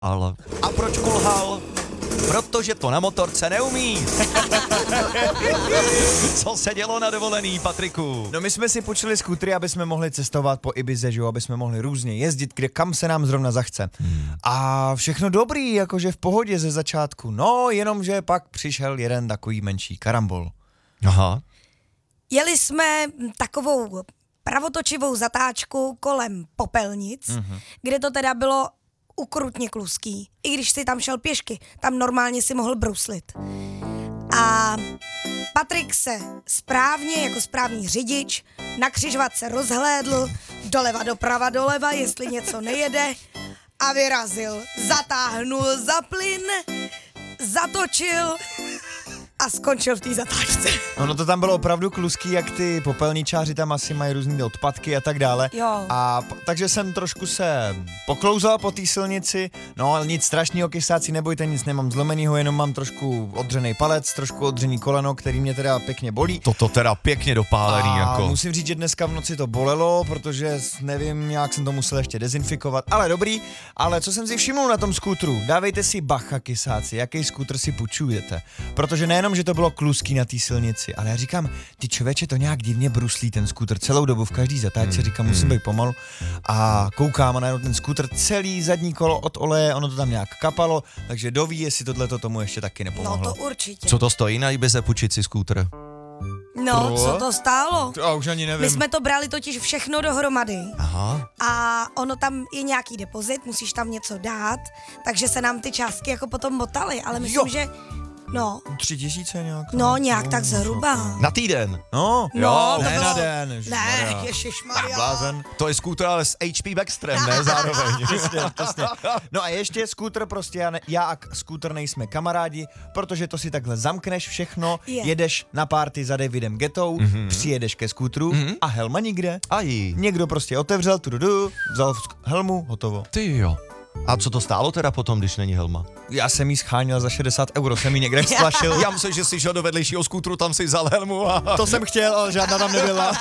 Ale... A proč kulhal? Protože to na motorce neumí. Co se dělo na dovolený, Patriku? No my jsme si půjčili skútry, aby jsme mohli cestovat po Ibize, že jo, aby jsme mohli různě jezdit, kam se nám zrovna zachce. A všechno dobrý, jakože v pohodě ze začátku. No, jenomže pak přišel jeden takový menší karambol. Aha. Jeli jsme takovou pravotočivou zatáčku kolem Popelnic, kde to teda bylo ukrutně kluský. I když si tam šel pěšky, tam normálně si mohl bruslit. A Patrik se správně, jako správný řidič, na křižovatce rozhlédl, doleva doprava doleva, jestli něco nejede, a vyrazil. Zatáhnul za plyn, zatočil a skončil v té zatáčce. No to tam bylo opravdu kluský, jak ty popelničáři tam asi mají různé odpadky a tak dále. Jo. A takže jsem trošku se poklouzal po té silnici, no ale nic strašného, kysáci, nebojte, nic nemám zlomenýho, jenom mám trošku odřený palec, trošku odřený koleno, který mě teda pěkně bolí. Toto teda pěkně dopálený A jako. musím říct, že dneska v noci to bolelo, protože nevím, nějak jsem to musel ještě dezinfikovat, ale dobrý. Ale co jsem si všiml na tom skútru, dávejte si bacha, kysáci, jaký skútr si půjčujete, protože nejenom, že to bylo kluský na té silnici, ale já říkám, ty člověče, to nějak divně bruslí ten skútr celou dobu v každý zatáčce, říkám, musím být pomalu a koukám a najednou ten skútr celý zadní kolo od oleje, ono to tam nějak kapalo, takže doví, jestli tohleto tomu ještě taky nepomohlo. No to určitě. Co to stojí na Ibize půjčit si skútr? No, co to stálo? Já už ani nevím. My jsme to brali totiž všechno dohromady. Aha. A ono tam je nějaký depozit, musíš tam něco dát, takže se nám ty částky jako potom motaly, ale myslím, že no, 3000 nějak? no nějak tak zhruba. Na týden. No, No, to ne bylo- na den. Ne, ježišmarja. ježišmarja. Blázen. To je skútr ale s HP Baxterem, ne zároveň. Přesně. No a ještě skútr prostě, já a skútr nejsme kamarádi, protože to si takhle zamkneš všechno, Je. jedeš na party za Davidem Gettou, přijedeš ke skútru a helma nikde. Ají. Někdo prostě otevřel, vzal helmu, hotovo. Ty jo. A co to stálo teda potom, když není helma? Já jsem jí scháněl za 60 €, jsem jí někde splašil. Já myslím, že jsi šel do vedlejšího skútru, tam si vzal helmu a... To jsem chtěl, ale žádná tam nebyla.